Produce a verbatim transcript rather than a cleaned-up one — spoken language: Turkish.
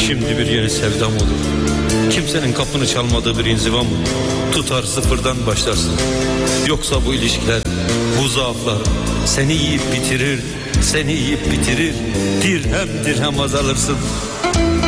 Şimdi bir yeni sevdam olur. Kimsenin kapını çalmadığı bir inzivam olur. Tutar sıfırdan başlarsın. Yoksa bu ilişkiler, bu zaaflar seni yiyip bitirir, seni yiyip bitirir. Dirhem dirhem azalırsın.